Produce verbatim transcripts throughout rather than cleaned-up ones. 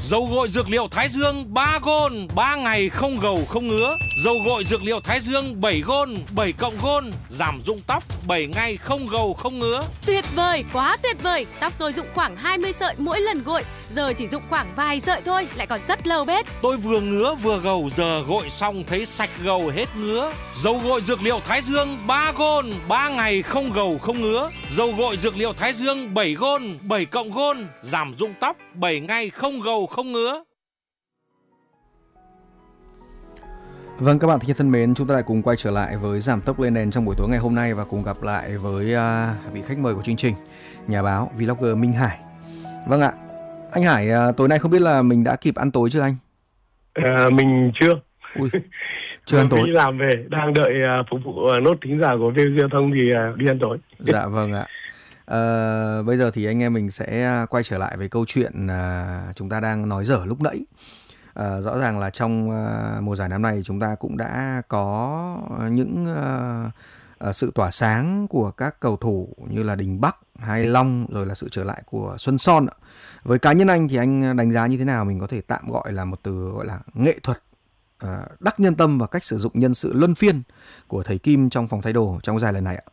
Dầu gội dược liệu Thái Dương ba gôn, ba ngày không gầu không ngứa. Dầu gội dược liệu Thái Dương bảy gôn, bảy cộng gôn, giảm rụng tóc, bảy ngày không gầu không ngứa. Tuyệt vời, quá tuyệt vời. Tóc tôi rụng khoảng hai mươi sợi mỗi lần gội, giờ chỉ rụng khoảng vài sợi thôi, lại còn rất lâu bết. Tôi vừa ngứa vừa gầu, giờ gội xong thấy sạch gầu hết ngứa. Dầu gội dược liệu Thái Dương ba gôn, ba ngày không gầu không ngứa. Dầu gội dược liệu Thái Dương bảy gôn, bảy cộng gôn, giảm rụng tóc, bảy ngày không gầu không ngứa. Vâng, các bạn thân mến, chúng ta lại cùng quay trở lại với Giảm Tốc Lên Nền trong buổi tối ngày hôm nay và cùng gặp lại với uh, vị khách mời của chương trình, nhà báo vlogger Minh Hải. Vâng ạ, anh Hải, uh, tối nay không biết là mình đã kịp ăn tối chưa anh? À, mình chưa. Ui, chưa ăn tối. Đi làm về, đang đợi uh, phục vụ uh, nốt thính giả của vê o giê Giao thông thì uh, đi ăn tối. Dạ vâng ạ. Uh, bây giờ thì anh em mình sẽ quay trở lại với câu chuyện uh, chúng ta đang nói dở lúc nãy. À, rõ ràng là trong uh, mùa giải năm nay chúng ta cũng đã có những uh, uh, sự tỏa sáng của các cầu thủ như là Đình Bắc, Hai Long, rồi là sự trở lại của Xuân Son. Với cá nhân anh thì anh đánh giá như thế nào? Mình có thể tạm gọi là một từ gọi là nghệ thuật uh, đắc nhân tâm và cách sử dụng nhân sự luân phiên của thầy Kim trong phòng thay đồ trong giải lần này ạ.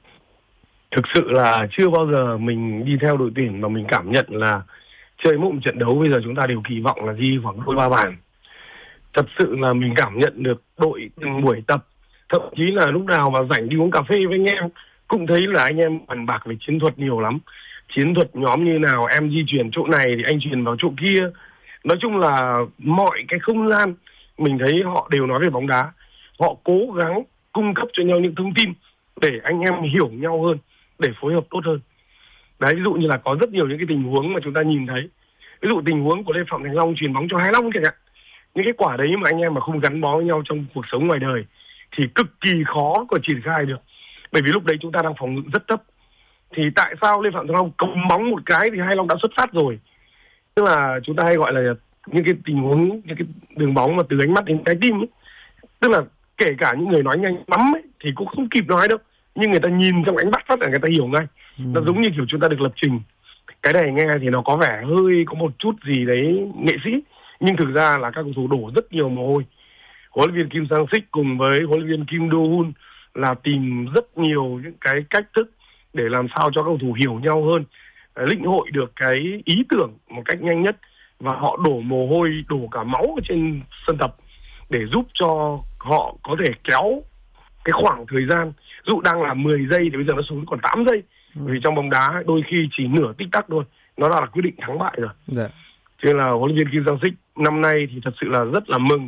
Thực sự là chưa bao giờ mình đi theo đội tuyển mà mình cảm nhận là chơi mỗi một trận đấu bây giờ chúng ta đều kỳ vọng là ghi khoảng đôi ba bàn. Thật sự là mình cảm nhận được đội từng buổi tập, thậm chí là lúc nào mà rảnh đi uống cà phê với anh em cũng thấy là anh em bàn bạc về chiến thuật nhiều lắm. Chiến thuật nhóm như nào, em di chuyển chỗ này thì anh chuyển vào chỗ kia. Nói chung là mọi cái không gian mình thấy họ đều nói về bóng đá. Họ cố gắng cung cấp cho nhau những thông tin để anh em hiểu nhau hơn, để phối hợp tốt hơn. Đấy, ví dụ như là có rất nhiều những cái tình huống mà chúng ta nhìn thấy. Ví dụ tình huống của Lê Phạm Thành Long chuyền bóng cho Hai Long chẳng hạn. Những cái quả đấy mà anh em mà không gắn bó với nhau trong cuộc sống ngoài đời thì cực kỳ khó có triển khai được. Bởi vì lúc đấy chúng ta đang phòng ngự rất thấp. Thì tại sao Lê Phạm Thành Long cầm bóng một cái thì Hai Long đã xuất phát rồi. Tức là chúng ta hay gọi là những cái tình huống, những cái đường bóng mà từ ánh mắt đến trái tim ấy. Tức là kể cả những người nói nhanh lắm ấy, thì cũng không kịp nói đâu. Nhưng người ta nhìn trong ánh mắt phát là người ta hiểu ngay. Ừ. Nó giống như kiểu chúng ta được lập trình. Cái này nghe thì nó có vẻ hơi có một chút gì đấy nghệ sĩ, nhưng thực ra là các cầu thủ đổ rất nhiều mồ hôi. Huấn luyện viên Kim Sang-sik cùng với huấn luyện viên Kim Do-hun là tìm rất nhiều những cái cách thức để làm sao cho các cầu thủ hiểu nhau hơn, lĩnh hội được cái ý tưởng một cách nhanh nhất, và họ đổ mồ hôi, đổ cả máu ở trên sân tập để giúp cho họ có thể kéo cái khoảng thời gian. Ví dụ đang là mười giây thì bây giờ nó xuống còn tám giây. Ừ. Vì trong bóng đá đôi khi chỉ nửa tích tắc thôi, nó đã là quyết định thắng bại rồi. Dạ. Cho nên là huấn luyện viên Kim Sang-sik năm nay thì thật sự là rất là mừng.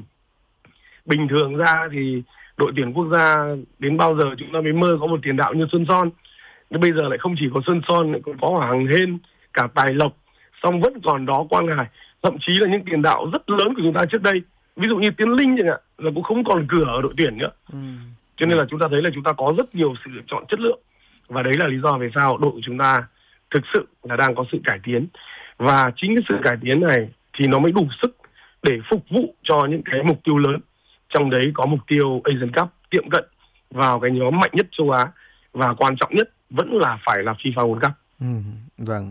Bình thường ra thì đội tuyển quốc gia đến bao giờ chúng ta mới mơ có một tiền đạo như Xuân Son. Nhưng bây giờ lại không chỉ có Xuân Son, lại còn có Hoàng Hên, cả Tài Lộc, xong vẫn còn đó Quang Hải, thậm chí là những tiền đạo rất lớn của chúng ta trước đây, ví dụ như Tiến Linh chẳng hạn, là cũng không còn cửa ở đội tuyển nữa. Ừ. Cho nên là chúng ta thấy là chúng ta có rất nhiều sự lựa chọn chất lượng. Và đấy là lý do vì sao đội của chúng ta thực sự là đang có sự cải tiến. Và chính cái sự cải tiến này thì nó mới đủ sức để phục vụ cho những cái mục tiêu lớn. Trong đấy có mục tiêu Asian Cup tiệm cận vào cái nhóm mạnh nhất châu Á. Và quan trọng nhất vẫn là phải là FIFA World Cup. Ừ, vâng.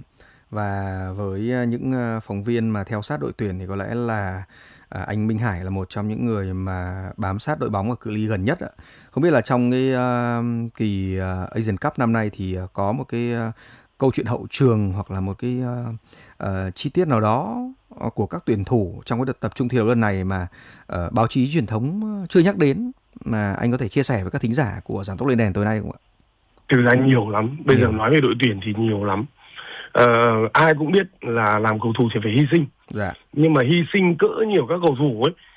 Và với những phóng viên mà theo sát đội tuyển thì có lẽ là à, anh Minh Hải là một trong những người mà bám sát đội bóng ở cự ly gần nhất ạ. Không biết là trong cái uh, kỳ uh, Asian Cup năm nay thì uh, có một cái uh, câu chuyện hậu trường hoặc là một cái uh, uh, chi tiết nào đó uh, của các tuyển thủ trong cái đợt tập trung thi đấu lần này mà uh, báo chí truyền thống chưa nhắc đến, mà anh có thể chia sẻ với các thính giả của Giảm Tốc Lên Đèn tối nay không ạ? Thực ra nhiều lắm. Bây nhiều. giờ nói về đội tuyển thì nhiều lắm. Uh, ai cũng biết là làm cầu thủ thì phải hy sinh. Dạ. Nhưng mà hy sinh cỡ nhiều các cầu thủ ấy